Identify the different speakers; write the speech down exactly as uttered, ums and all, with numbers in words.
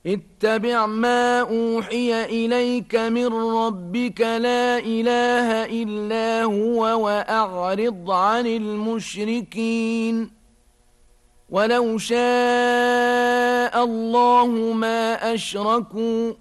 Speaker 1: اتبع ما أوحي إليك من ربك لا إله إلا هو وأعرض عن المشركين ولو شاء الله ما أشركوا